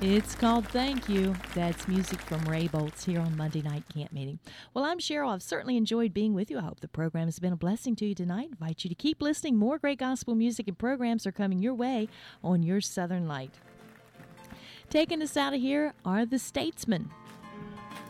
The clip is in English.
It's called Thank You. That's music from Ray Boltz here on Monday Night Camp Meeting. Well, I'm Cheryl. I've certainly enjoyed being with you. I hope the program has been a blessing to you tonight. I invite you to keep listening. More great gospel music and programs are coming your way on your Southern Light. Taking us out of here are the Statesmen.